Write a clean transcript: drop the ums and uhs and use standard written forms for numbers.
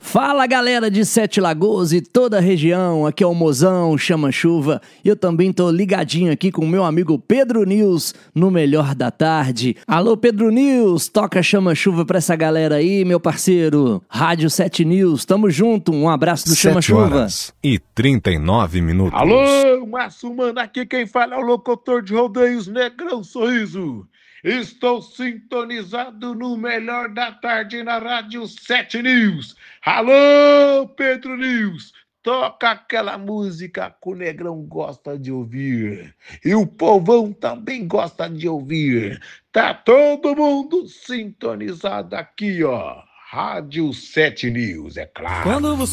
Fala galera de Sete Lagoas e toda a região, aqui é o Mozão, Chama Chuva, e eu também tô ligadinho aqui com o meu amigo Pedro News no Melhor da Tarde. Alô Pedro News, toca Chama Chuva pra essa galera aí, meu parceiro. Rádio 7 News, tamo junto, um abraço do Chama Chuva. 7h39. Alô, Márcio Mano, aqui quem fala é o locutor de rodeios Negrão Sorriso. Estou sintonizado no Melhor da Tarde na Rádio 7 News. Alô, Pedro News, toca aquela música que o Negrão gosta de ouvir. E o povão também gosta de ouvir. Tá todo mundo sintonizado aqui, ó. Rádio 7 News, é claro.